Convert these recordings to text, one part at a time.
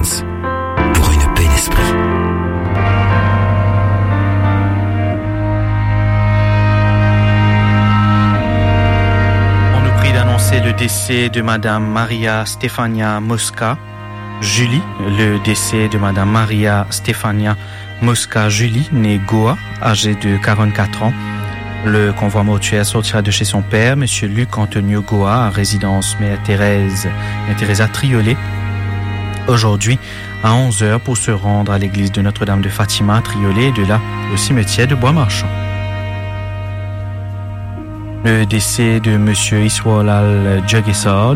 Sons, pour une paix d'esprit. On nous prie d'annoncer le décès de Madame Maria Stefania Mosca Julie, le décès de Madame Maria Stefania Mosca Julie, née Goa, âgée de 44 ans. Le convoi mortuaire sortira de chez son père, Monsieur Luc Antonio Goa, à résidence Mère Teresa Triolet, aujourd'hui à 11h pour se rendre à l'église de Notre-Dame de Fatima Triolet et de là au cimetière de Bois-Marchand. Le décès de Monsieur Iswalal Jogesar,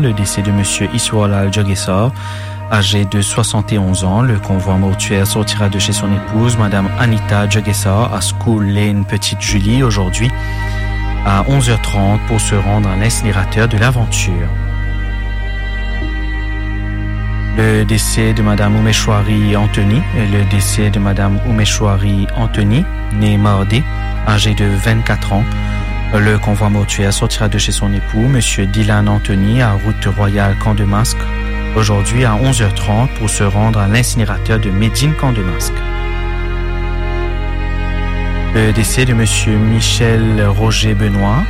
âgé de 71 ans, le convoi mortuaire sortira de chez son épouse, Madame Anita Jogesar, à School Lane Petite Julie, aujourd'hui à 11h30 pour se rendre à l'incinérateur de l'Aventure. Le décès de Madame Oumeshwari Anthony, née Mardé, âgée de 24 ans. Le convoi mortuaire sortira de chez son époux, Monsieur Dylan Anthony, à route royale Camp de Masque, aujourd'hui à 11h30 pour se rendre à l'incinérateur de Médine Camp de Masque. Le décès de Monsieur Michel Roger Benoît,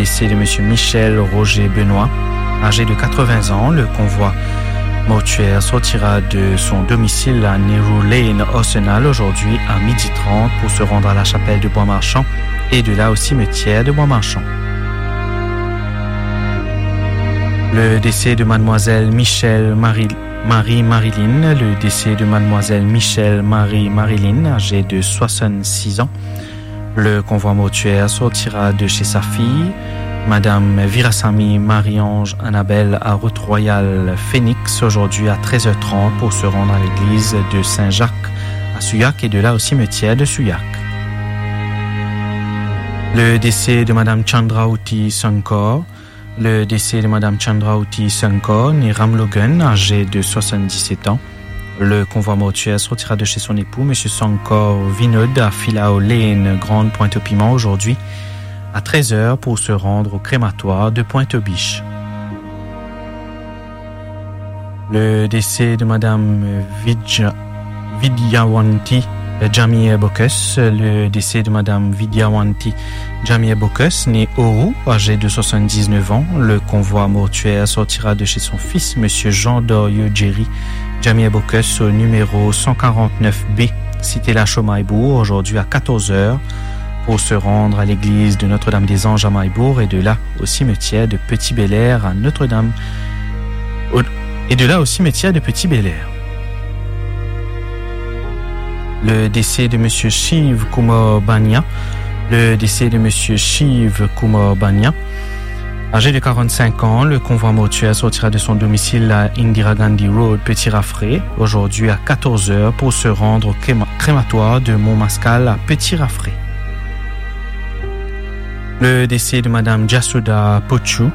âgé de 80 ans, le convoi mortuaire sortira de son domicile à Nehru Lane, Arsenal, aujourd'hui à 12h30 pour se rendre à la chapelle de Bois-Marchand et de là au cimetière de Bois-Marchand. Le décès de Mademoiselle Michelle Marie Marilyn, âgée de 66 ans. Le convoi mortuaire sortira de chez sa fille, Madame Virasamy Marie-Ange Annabelle, à route royale Phoenix, aujourd'hui à 13h30 pour se rendre à l'église de Saint-Jacques à Souillac et de là au cimetière de Souillac. Le décès de Madame Chandrauti Sankar, née Ramlogan, âgée de 77 ans. Le convoi mortuaire sortira de chez son époux, M. Sankar Vinod, à Philao Lane, Grande Pointe-au-Piment, aujourd'hui à 13h pour se rendre au crématoire de Pointe-aux-Biches. Le décès de Madame Vidyawanti Jamie Bokus, née Oru, âgée de 79 ans. Le convoi mortuaire sortira de chez son fils, Monsieur Jean Dorio Jerry Jamie Bokus, au numéro 149B, cité La Chaux-Maillebourg, aujourd'hui à 14h, pour se rendre à l'église de Notre-Dame-des-Anges à Maillebourg et de là au cimetière de Petit-Bel-Air à Notre-Dame, Le décès de Monsieur Shiv Kumar Bania, âgé de 45 ans, le convoi mortuaire sortira de son domicile à Indira Gandhi Road, Petit Raffray, aujourd'hui à 14h pour se rendre au crématoire de Montmascal à Petit Raffray. Le décès de Madame Jasoda Pochu,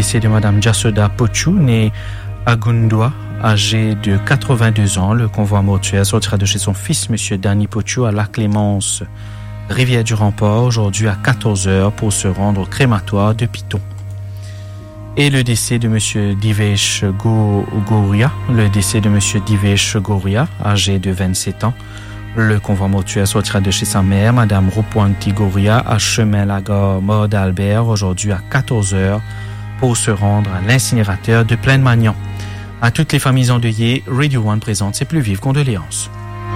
née Agundwa, âgé de 82 ans, le convoi mortuaire sortira de chez son fils, Monsieur Danny Pochu, à La Clémence, Rivière du Remport, aujourd'hui à 14h pour se rendre au crématoire de Piton. Et le décès de Monsieur Divesh Gouria, âgé de 27 ans. Le convoi mortuaire sortira de chez sa mère, Madame Rupuanti Gouria, à Chemin-la-Gare, Mort d'Albert, aujourd'hui à 14h pour se rendre à l'incinérateur de Plaine-Magnan. À toutes les familles endeuillées, Radio One présente ses plus vives condoléances.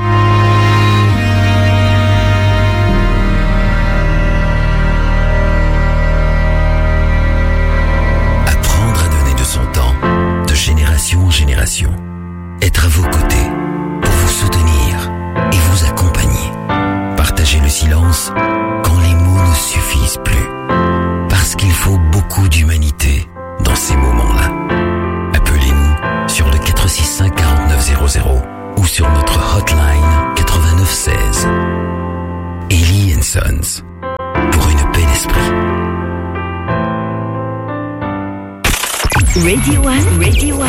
Apprendre à donner de son temps, de génération en génération. Être à vos côtés, pour vous soutenir et vous accompagner. Partager le silence quand les mots ne suffisent plus. Parce qu'il faut beaucoup d'humanité dans ces moments-là. Appelez-nous sur le 465 4900 ou sur notre hotline 8916. Eli & Sons, pour une paix d'esprit. Radio One